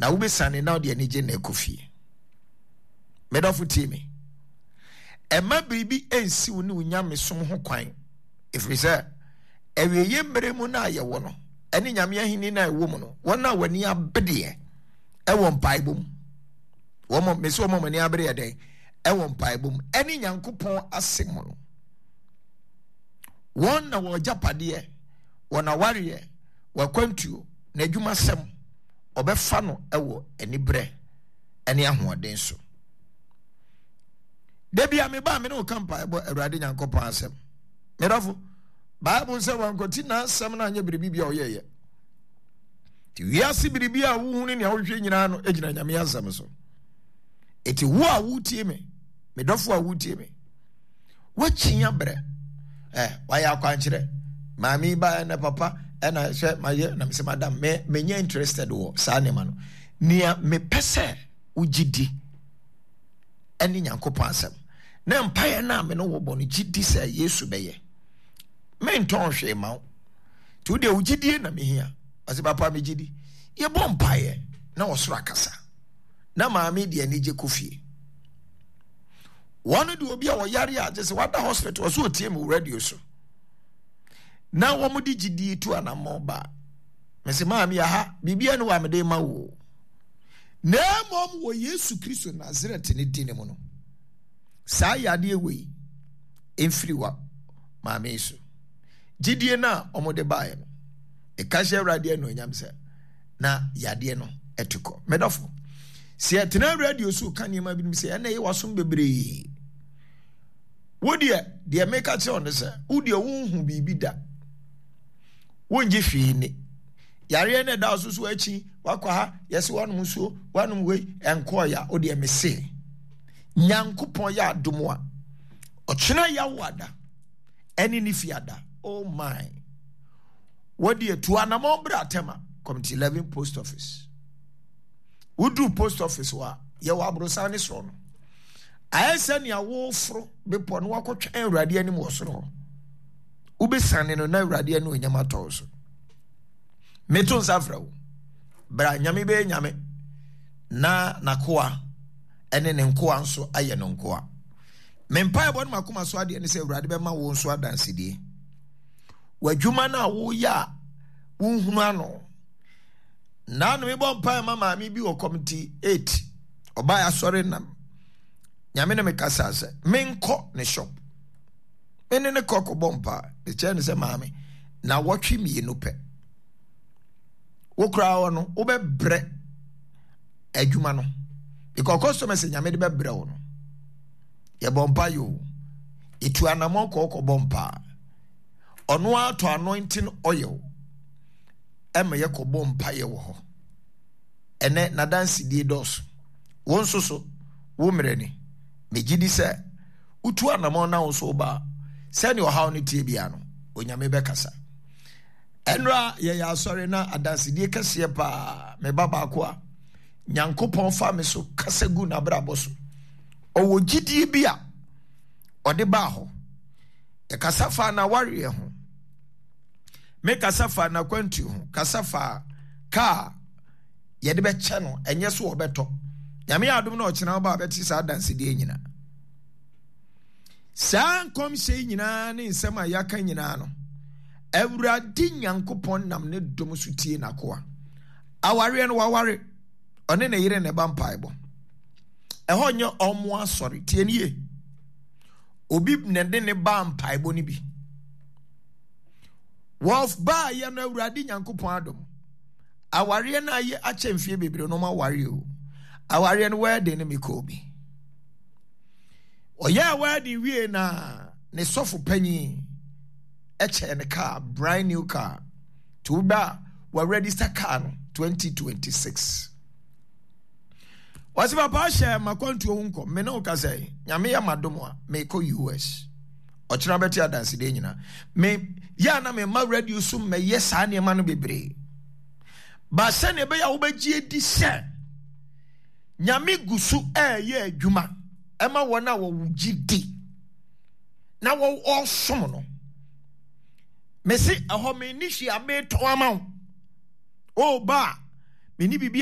na wo be sane na de ani je na ekofie medofo timi ema biribi ensi wo ne unyame som ho kwan ifiri sɛ eweye mbere mu na ye wo no ene nyame ahini na ewo mu no wona wani abede ewo mpaibom wo mo mesi wo mo mani abede ye den ewo mpaibom ene nyankopɔn asem no won na wo japade wona ware wakwantuo na adwuma sem obefa no ewo enibre ene ahoɔden so debia me ba me no kampa ebo awurade nyankopɔn asem merafo Bible say wan kontina asem na anya biribi bia oyeye ti wiase biribi a wo hunu ne a wo hwe nyina no egina nyame asem so eti wo a wo tie me dofo a wo tie me wo chinya bre waya akwankyere maami ba na papa na hwe maye na me se madam me nya interested wo sa ne ma no nia me pese ugidi eni nyankopɔn asem na mpaye na me no wo bo no gidi sɛ Yesu bɛyɛ me nton hwe ma tu de ugidi na me hia ase papa me gidi ye bo mpaye na wo soro akasa na maami de ani je kofie one do obi a wo yare a je se wada hospital so otie me radio so na wo mudi gidi tu anamo ba me se maami aha bibia no wa me de ma wo na mom wo Yesu Kristo Nazaret ne dine mu no saa yade ewe emfiri wa maami so gidie na omode bae no e ka hye radio no nyam se na yade no etuko medofo se etena radio so kanema bi se na ye wasom bebre wodi de make a on se wodi wonhu bibi da wonje hwe ni yare na da so so achi wakwa ha yesi wanum so wanum we enko ya odi me se nyankopon ya adomo a ochena ya wada eni ni fiada oh my wodi to anamo bra tema committee 11 post office wudu post office wa ye wa brosane so no ayesa ne awofro bepo no wakotwa awurade anim wo so ubesane no na awurade anu onyama to so meton safrawo bra nyame be nyame na nakoa ene ne nkoa nso aye no nkoa mempa ebo no makoma so ade ne se awurade be ma wo nso adansedie wadwuma na wo ya wonhunu ano na no me bompa mama mi bi wo committee 8 oba ya sori nam nyame ne mekasa se menko ne shop ene ne kokko bompa e che ne se maame na wotwe mienu pe wo kra wo no wo be bre adwuma no because customer se nyame de be bre wo no ye bompa yo itu anamo kokko bompa ono ato anointing oil ema ye ko bompa ye wo ho ene na dance die dos won so wo mreni megidi se utu anamo na wo so ba se ne ohaw ne tie bia no onyame be kasa enra ye ya sorry na adanse die kase pa me baba ko a nyankopon fa me so kasa gu na brabo so owo gidi bia ode ba ho e kasa fa na ware ho me kasa fa na kwantu ho kasa fa ka ye de be che no enye so obeto nyame adom na ochena ba beti sa danse die nyina san kom se nyina ne nsem ayaka nyina no awurade nyankopon nam ne dom so tie nakoa aware no waware one ne yire ne ba mpaebo eho nye omo asori tie nie obi ne de ne ba mpaebo ni bi wolf ba ya na awurade nyankopon adom aware na ye achemfie bebre no ma ware o aware no wede ne mikobi oya wade wie na ne sofu panyi eche ne car brand new car to ba we register car no 2026 wasi papa share makwantu onko me no ka say nyame ya madomo a me ko US ochira beti adanse de nyina me ya na me ma radio so me yesa ne ma no bebre ba se ne be ya wo bagie di se nyame gusu ye adwuma ema wona wo gidi na wo osom no me se aho me ni hwe ameto ama o ba me ni bibi